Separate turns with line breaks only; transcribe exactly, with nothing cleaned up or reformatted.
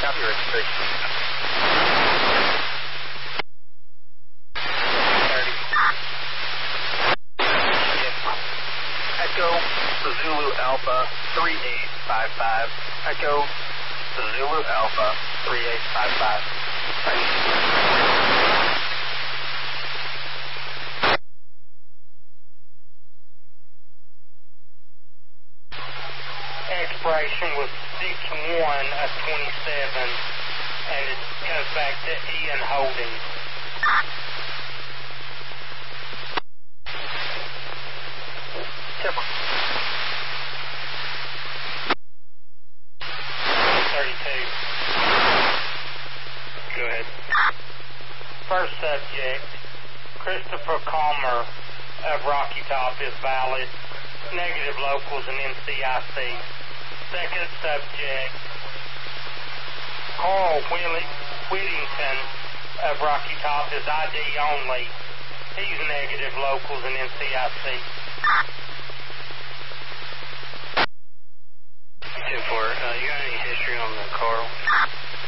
Copy registration. thirty. Yes. Echo Zulu Alpha three eight five five. Echo Zulu Alpha three eight five five. Thank you.
Expiration was six one of twenty-seven, and it comes back to Ian Holding. thirty-two. Go ahead. First subject, Christopher Calmer of Rocky Top is valid. Negative locals and N C I C. Second subject, Carl Willie Whittington of Rocky Top is I D only. He's negative locals and N C I C.
two four, uh, you got any history on the Carl?